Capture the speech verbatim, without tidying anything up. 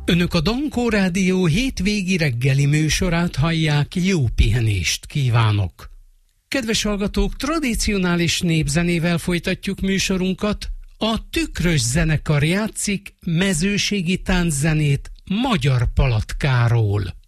Önök a Dankó Rádió hétvégi reggeli műsorát hallják, jó pihenést kívánok! Kedves hallgatók, tradicionális népzenével folytatjuk műsorunkat. A Tükrös zenekar játszik mezőségi tánczenét Magyar Palatkáról.